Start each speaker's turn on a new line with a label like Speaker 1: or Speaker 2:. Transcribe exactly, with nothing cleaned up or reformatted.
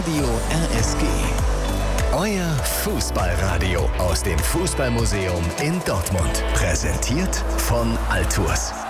Speaker 1: Radio R S G. Euer Fußballradio aus dem Fußballmuseum in Dortmund. Präsentiert von Altours.